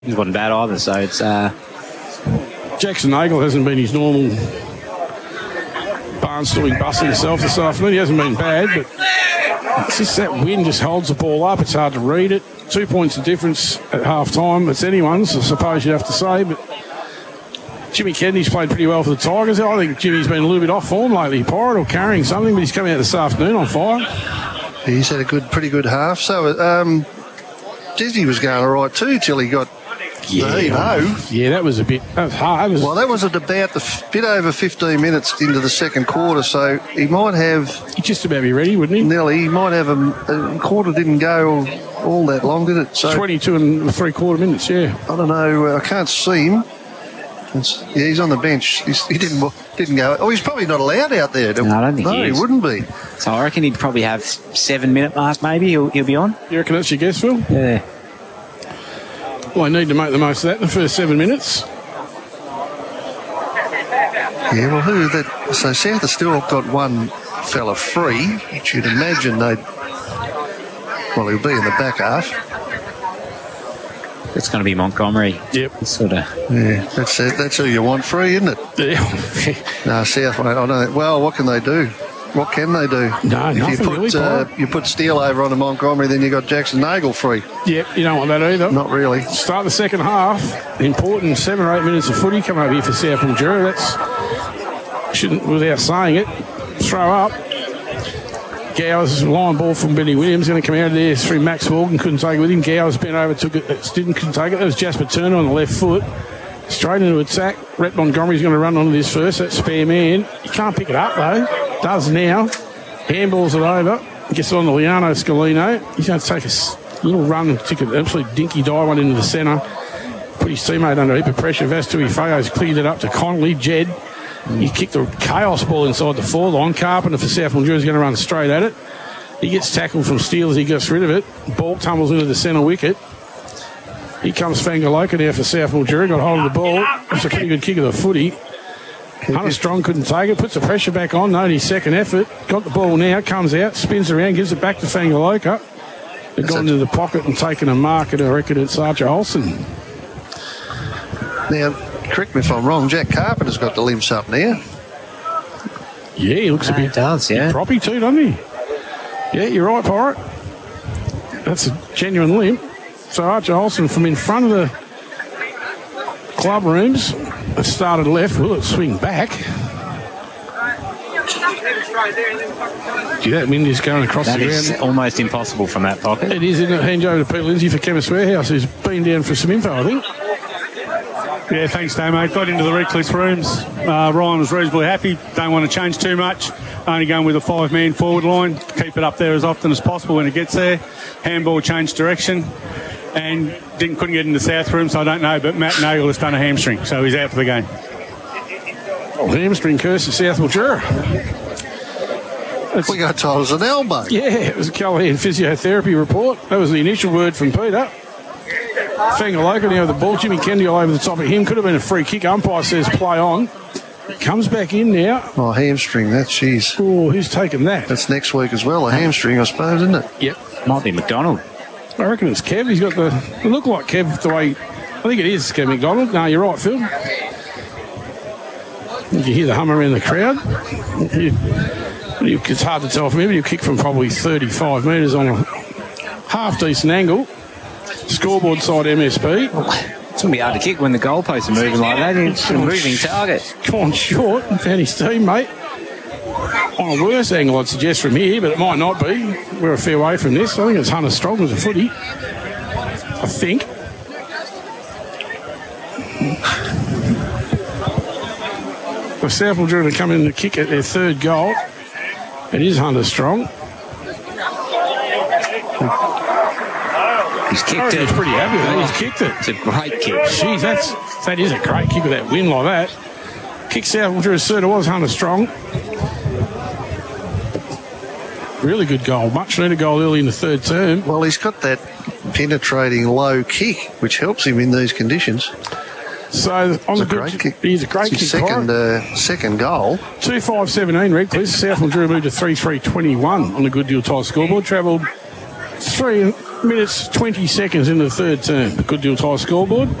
He wasn't bad either, so it's... Jackson Nagle hasn't been his normal barnstorming busting himself this afternoon. He hasn't been bad, but it's just that wind just holds the ball up. It's hard to read it. 2 points of difference at half-time. It's anyone's, I suppose you'd have to say, but Jimmy Kennedy's played pretty well for the Tigers. I think Jimmy's been a little bit off form lately, Pirate, or carrying something, but he's coming out this afternoon on fire. He's had a pretty good half. So Disney was going all right too till he got the heave-ho. Yeah, that was hard. Well, that was at about a bit over 15 minutes into the second quarter, so he might have... He'd just about be ready, wouldn't he? Nearly. He might have a quarter didn't go all that long, did it? So 22 and 3/4 minutes, yeah. I don't know. I can't see him. He's on the bench. He didn't go. Oh, he's probably not allowed out there. No, I don't think he is. He wouldn't be. So I reckon he'd probably have 7 minute mark, maybe. He'll be on. You reckon that's your guess, Phil? Yeah. Well, I need to make the most of that in the first 7 minutes. Yeah, well, so South has still got one fella free, which you'd imagine he'll be in the back half. It's going to be Montgomery. Yep. Sort of. Yeah, that's who you want free, isn't it? Yeah. No, South, I don't know. Well, what can they do? What can they do? No, if nothing really. You put Steele over onto Montgomery, then you got Jackson Nagle free. Yep, you don't want that either. Not really. Start the second half. Important 7 or 8 minutes of footy come over here for South Mildura. Shouldn't, without saying it, throw up. Gowers, line ball from Benny Williams, going to come out of there through Max Morgan, couldn't take it with him. Gowers bent over, couldn't take it. That was Jasper Turner on the left foot. Straight into attack. Rhett Montgomery's going to run onto this first. That spare man. You can't pick it up, though. Does now. Handballs it over. Gets it on to Liano Scalino. He's going to take a little run and take an absolute dinky dive into the centre. Put his teammate under a heap of pressure. Vastui Fayo's cleared it up to Connolly. Jed. He kicked the chaos ball inside the 4 line. Carpenter for South Mildura is going to run straight at it. He gets tackled from Steele as he gets rid of it. Ball tumbles into the centre wicket. Here comes Fangaloka now for South Mildura. Got hold of the ball. That's a pretty good kick of the footy. Hunter Strong couldn't take it. Puts the pressure back on. No, his second effort. Got the ball now. Comes out. Spins around. Gives it back to Fangaloka. They've gone into the pocket and taken a mark at, I reckon, it's Archer Olsen. Now, correct me if I'm wrong, Jack Carpenter's got the limps up now. Yeah, he looks a bit proppy too, doesn't he? Yeah, you're right, Pirate. That's a genuine limp. So Archer Olsen from in front of the club rooms has started left. Will it swing back? See that wind is going across the ground. That is almost impossible from that pocket. It is, isn't it? Hand over to Pete Lindsay for Chemist Warehouse, who's been down for some info, I think. Yeah, thanks, Damo. Mate. Got into the Redcliffe rooms. Ryan was reasonably happy. Don't want to change too much. Only going with a 5-man forward line. Keep it up there as often as possible when it gets there. Handball changed direction. And couldn't get into the south room, so I don't know. But Matt Nagle has done a hamstring, so he's out for the game. Oh, hamstring curse at South Mildura. We got told it was an elbow. Yeah, it was a Callahan physiotherapy report. That was the initial word from Peter. Fangaloka now with the ball. Jimmy Kennedy all over the top of him. Could have been a free kick. Umpire says play on. Comes back in now. Oh, hamstring. That's jeez. Oh, who's taken that? That's next week as well. A hamstring, I suppose, isn't it? Yep. Might be McDonald. I reckon it's Kev. He's got it look like Kev the way. I think it is Kev McDonald. No, you're right, Phil. You can hear the hum around the crowd. It's hard to tell from him, but he'll kick from probably 35 metres on a half-decent angle. Scoreboard side MSP. It's going to be hard to kick when the goalposts are moving like that. It's a moving target. Gone short and found his teammate. On a worse angle, I'd suggest from here, but it might not be. We're a fair way from this. I think it's Hunter Strong with a footy. I think. The South Mildura to come in to kick at their third goal. It is Hunter Strong. He's kicked it. He's pretty happy with that. He's kicked it. It's a great kick. Jeez, that is a great kick with that wind like that. Kick South Mildura's third. It was Hunter Strong. Really good goal. Much needed goal early in the third term. Well, he's got that penetrating low kick, which helps him in these conditions. So on the great kick. He's a great kick. Second goal. 2-5-17 Redcliffe. South Mildura moved to 3-3-21 on the Good Deal Tyre scoreboard. Travelled 3 minutes 20 seconds in the third term. Good deal tie scoreboard.